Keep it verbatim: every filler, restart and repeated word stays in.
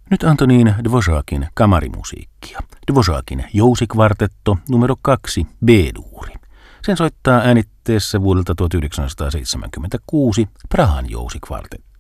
Nyt Antonín Dvořákin kamarimusiikkia. Dvořákin jousikvartetto numero kaksi B-duuri. Sen soittaa äänitteessä vuodelta tuhatyhdeksänsataaseitsemänkymmentäkuusi Prahan jousikvartetti.